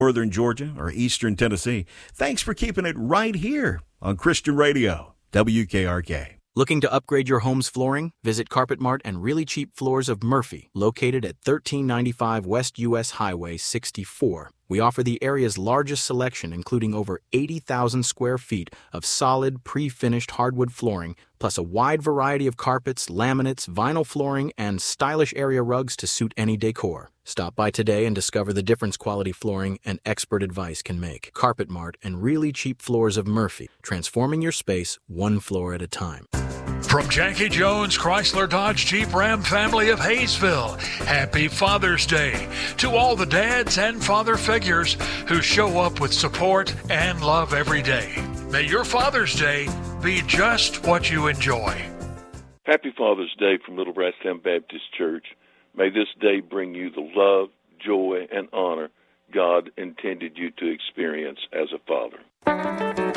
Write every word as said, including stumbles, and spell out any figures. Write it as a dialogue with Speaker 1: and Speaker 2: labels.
Speaker 1: Northern Georgia or Eastern Tennessee, thanks for keeping it right here on Christian Radio, W K R K.
Speaker 2: Looking to upgrade your home's flooring? Visit Carpet Mart and Really Cheap Floors of Murphy, located at thirteen ninety-five West U S Highway sixty-four. We offer the area's largest selection, including over eighty thousand square feet of solid, pre-finished hardwood flooring, plus a wide variety of carpets, laminates, vinyl flooring, and stylish area rugs to suit any decor. Stop by today and discover the difference quality flooring and expert advice can make. Carpet Mart and Really Cheap Floors of Murphy, transforming your space one floor at a time.
Speaker 3: From Jackie Jones Chrysler Dodge Jeep Ram family of Hayesville, happy Father's Day to all the dads and father figures who show up with support and love every day. May your Father's Day be just what you enjoy.
Speaker 4: Happy Father's Day from Little Brasstown Baptist Church. May this day bring you the love, joy, and honor God intended you to experience as a father.